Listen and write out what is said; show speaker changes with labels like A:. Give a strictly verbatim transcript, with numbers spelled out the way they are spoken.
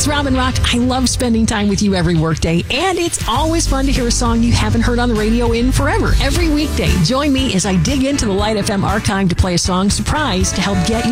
A: It's Robin Rock. I love spending time with you every workday, and it's always fun to hear a song you haven't heard on the radio in forever. Every weekday, join me as I dig into the Light F M archive to play a song surprise to help get